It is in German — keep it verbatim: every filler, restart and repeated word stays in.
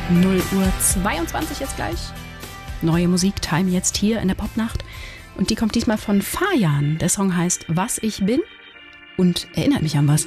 null Uhr zweiundzwanzig jetzt gleich. Neue Musik-Time jetzt hier in der Popnacht. Und die kommt diesmal von Fajan. Der Song heißt Was ich bin und erinnert mich an was.